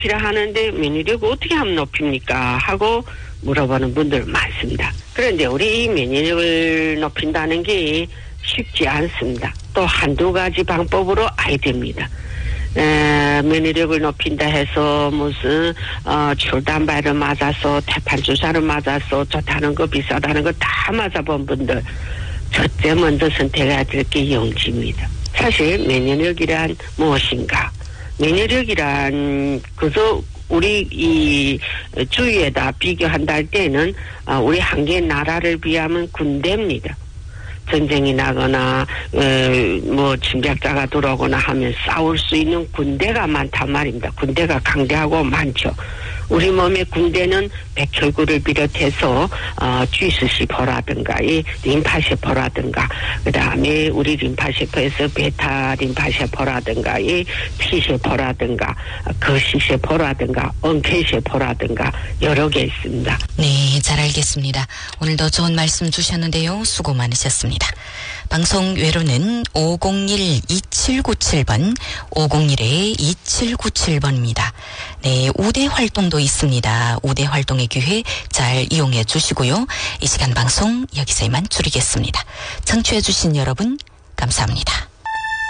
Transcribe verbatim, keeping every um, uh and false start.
이라 하는데 면역력 어떻게 하면 높입니까? 하고 물어보는 분들 많습니다. 그런데 우리 면역력을 높인다는 게 쉽지 않습니다. 또 한두 가지 방법으로 아야 됩니다. 에, 면역력을 높인다 해서 무슨 어, 출단발을 맞아서 태판주사를 맞아서 좋다는 거 비싸다는 거 다 맞아본 분들 첫째 먼저 선택해야 될 게 영지입니다. 사실 면역력이란 무엇인가? 면역력이란 그저 우리 이 주위에다 비교한다 할 때는 우리 한 개 나라를 비하면 군대입니다. 전쟁이 나거나 뭐 침략자가 들어오거나 하면 싸울 수 있는 군대가 많단 말입니다. 군대가 강대하고 많죠. 우리 몸의 군대는 백혈구를 비롯해서 어, 쥐스시포라든가 이 림파세포라든가 그다음에 우리 림파세포에서 베타 림파세포라든가 이 T세포라든가 거시세포라든가 엉케세포라든가 여러 개 있습니다. 네, 잘 알겠습니다. 오늘도 좋은 말씀 주셨는데요. 수고 많으셨습니다. 방송 외로는 오공일 이칠구칠 번 오공일 이칠구칠 번입니다. 네, 우대 활동도 있습니다. 우대 활동의 기회 잘 이용해 주시고요. 이 시간 방송 여기서 이만 줄이겠습니다. 청취해 주신 여러분 감사합니다.